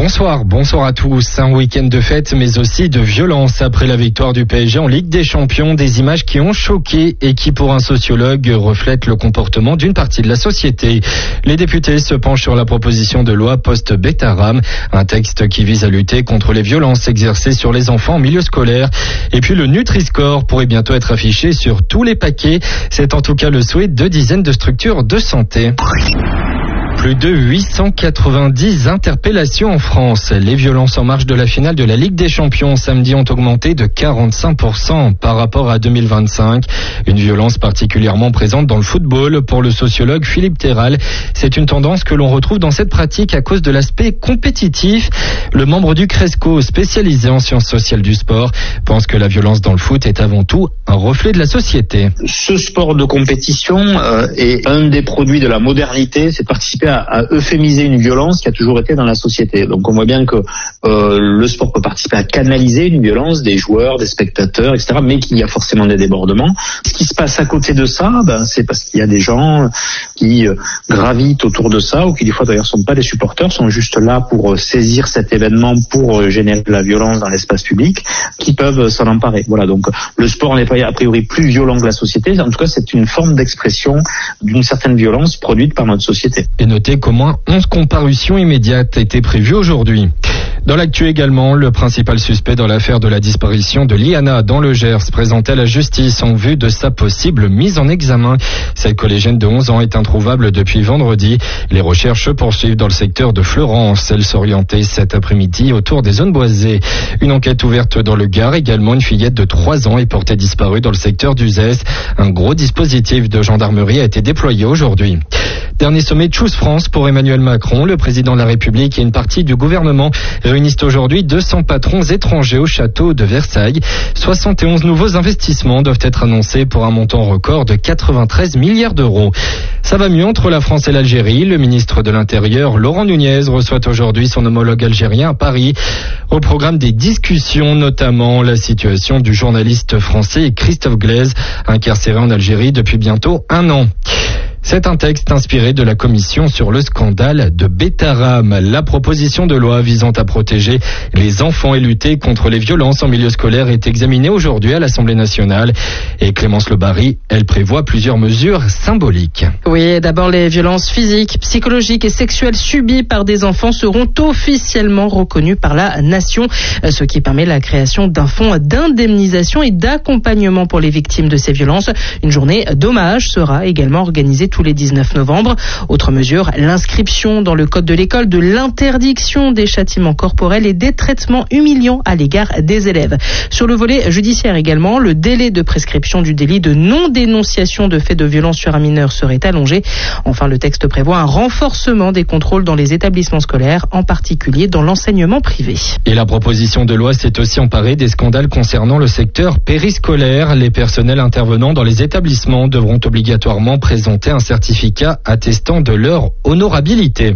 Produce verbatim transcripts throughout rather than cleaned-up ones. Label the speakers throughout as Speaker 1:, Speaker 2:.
Speaker 1: Bonsoir, bonsoir à tous. Un week-end de fête, mais aussi de violence après la victoire du P S G en Ligue des Champions. Des images qui ont choqué et qui, pour un sociologue, reflètent le comportement d'une partie de la société. Les députés se penchent sur la proposition de loi post-Betaram, un texte qui vise à lutter contre les violences exercées sur les enfants en milieu scolaire. Et puis le Nutri-Score pourrait bientôt être affiché sur tous les paquets. C'est en tout cas le souhait de dizaines de structures de santé. Plus de huit cent quatre-vingt-dix interpellations en France. Les violences en marge de la finale de la Ligue des Champions samedi ont augmenté de quarante-cinq pour cent par rapport à deux mille vingt-cinq. Une violence particulièrement présente dans le football. Pour le sociologue Philippe Terral, c'est une tendance que l'on retrouve dans cette pratique à cause de l'aspect compétitif. Le membre du Cresco, spécialisé en sciences sociales du sport, pense que la violence dans le foot est avant tout un reflet de la société.
Speaker 2: Ce sport de compétition euh, est un des produits de la modernité, c'est de participer à, à euphémiser une violence qui a toujours été dans la société. Donc on voit bien que euh, le sport peut participer à canaliser une violence des joueurs, des spectateurs, et cetera, mais qu'il y a forcément des débordements. Ce qui se passe à côté de ça, ben, c'est parce qu'il y a des gens qui euh, gravitent autour de ça, ou qui des fois d'ailleurs sont pas des supporters, sont juste là pour euh, saisir cet événement, pour euh, générer de la violence dans l'espace public, qui peuvent s'en emparer. Voilà, donc le sport n'est pas a priori plus violent que la société. En tout cas, c'est une forme d'expression d'une certaine violence produite par notre société.
Speaker 1: Et notez qu'au moins onze comparutions immédiates étaient prévues aujourd'hui. Dans l'actu également, le principal suspect dans l'affaire de la disparition de Liana dans le Gers présentait à la justice en vue de sa possible mise en examen. Cette collégienne de onze ans est introuvable depuis vendredi. Les recherches se poursuivent dans le secteur de Fleurance. Elle s'orientait cet après-midi autour des zones boisées. Une enquête ouverte dans le Gard également. Une fillette de trois ans est portée disparue dans le secteur d'Uzès. Un gros dispositif de gendarmerie a été déployé aujourd'hui. Dernier sommet Choose France pour Emmanuel Macron. Le président de la République et une partie du gouvernement réunissent aujourd'hui deux cents patrons étrangers au château de Versailles. soixante et onze nouveaux investissements doivent être annoncés pour un montant record de quatre-vingt-treize milliards d'euros. Ça va mieux entre la France et l'Algérie. Le ministre de l'Intérieur, Laurent Nunez, reçoit aujourd'hui son homologue algérien à Paris. Au programme des discussions, notamment la situation du journaliste français Christophe Glaise, incarcéré en Algérie depuis bientôt un an. C'est un texte inspiré de la commission sur le scandale de Betaram, la proposition de loi visant à protéger les enfants et lutter contre les violences en milieu scolaire est examinée aujourd'hui à l'Assemblée nationale. Et Clémence Lebary, elle prévoit plusieurs mesures symboliques.
Speaker 3: Oui, d'abord les violences physiques, psychologiques et sexuelles subies par des enfants seront officiellement reconnues par la nation, ce qui permet la création d'un fonds d'indemnisation et d'accompagnement pour les victimes de ces violences. Une journée d'hommage sera également organisée tous les dix-neuf novembre. Autre mesure, l'inscription dans le code de l'école de l'interdiction des châtiments corporels et des traitements humiliants à l'égard des élèves. Sur le volet judiciaire également, le délai de prescription du délit de non-dénonciation de faits de violence sur un mineur serait allongé. Enfin, le texte prévoit un renforcement des contrôles dans les établissements scolaires, en particulier dans l'enseignement privé.
Speaker 1: Et la proposition de loi s'est aussi emparée des scandales concernant le secteur périscolaire. Les personnels intervenant dans les établissements devront obligatoirement présenter un certificat attestant de leur honorabilité.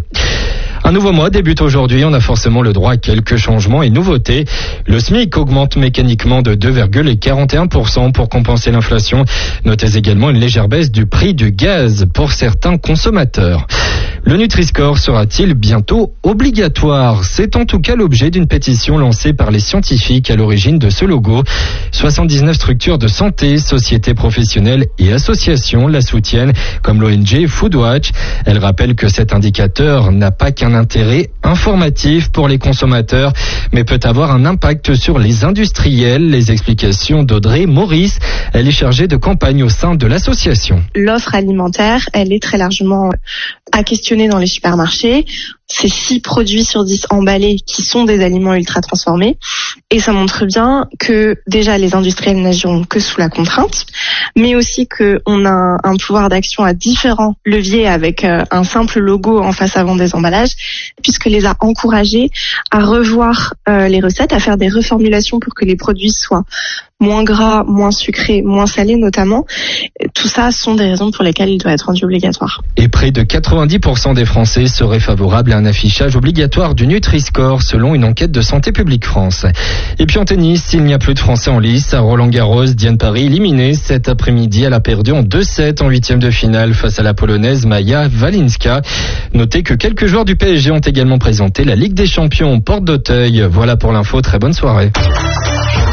Speaker 1: Un nouveau mois débute aujourd'hui, on a forcément le droit à quelques changements et nouveautés. Le SMIC augmente mécaniquement de deux virgule quarante et un pour cent pour compenser l'inflation. Notez également une légère baisse du prix du gaz pour certains consommateurs. Le Nutri-Score sera-t-il bientôt obligatoire? C'est en tout cas l'objet d'une pétition lancée par les scientifiques à l'origine de ce logo. soixante-dix-neuf structures de santé, sociétés professionnelles et associations la soutiennent, comme l'O N G Foodwatch. Elle rappelle que cet indicateur n'a pas qu'un intérêt informatif pour les consommateurs, mais peut avoir un impact sur les industriels. Les explications d'Audrey Maurice, elle est chargée de campagne au sein de l'association.
Speaker 4: L'offre alimentaire, elle est très largement à questionner dans les supermarchés. C'est six produits sur dix emballés qui sont des aliments ultra transformés. Et ça montre bien que déjà les industriels n'agiront que sous la contrainte, mais aussi qu'on a un pouvoir d'action à différents leviers avec un simple logo en face avant des emballages, puisque les a encouragés à revoir les recettes, à faire des reformulations pour que les produits soient moins gras, moins sucrés, moins salés notamment. Tout ça sont des raisons pour lesquelles il doit être rendu obligatoire.
Speaker 1: Et près de quatre-vingt-dix pour cent des Français seraient favorables à un affichage obligatoire du Nutri-Score selon une enquête de Santé publique France. Et puis en tennis, il n'y a plus de Français en lice. À Roland-Garros, Diane Parry éliminée cet après-midi. Elle a perdu en deux sept en huitième de finale face à la Polonaise Maja Walinska. Notez que quelques joueurs du P S G ont également présenté la Ligue des Champions porte d'Auteuil. Voilà pour l'info, très bonne soirée.